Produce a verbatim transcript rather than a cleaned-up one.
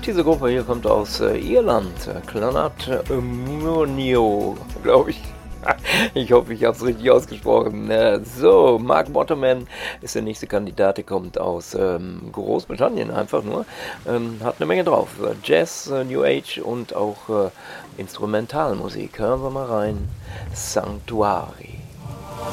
Diese Gruppe hier kommt aus äh, Irland, äh, Clonard Munio, glaube ich. Ich hoffe, ich habe es richtig ausgesprochen. Äh, so, Mark Waterman ist der nächste Kandidat, der kommt aus ähm, Großbritannien einfach nur. Ähm, hat eine Menge drauf. Äh, Jazz, äh, New Age und auch äh, Instrumentalmusik. Hören wir mal rein. Sanctuary.